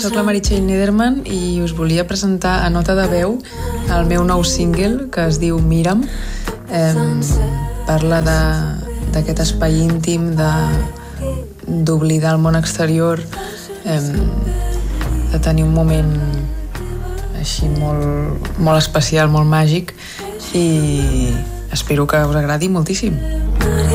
Soc la Meritxell Nederman i us volia presentar a nota de veu el meu nou single que es diu Mira'm. Parla d'aquest espai íntim, d'oblidar el món exterior, de tenir un moment així molt especial, molt màgic, i espero que us agradi moltíssim.